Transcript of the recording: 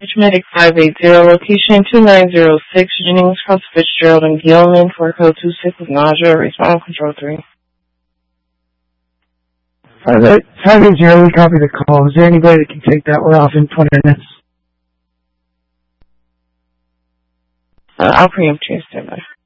Medic 580, location 2906, Jennings Cross Fitzgerald and Gilman for code 26 with nausea, respond control 3. 580, we copy the call. Is there anybody that can take that? We're off in 20 minutes. I'll preempt you, stand by.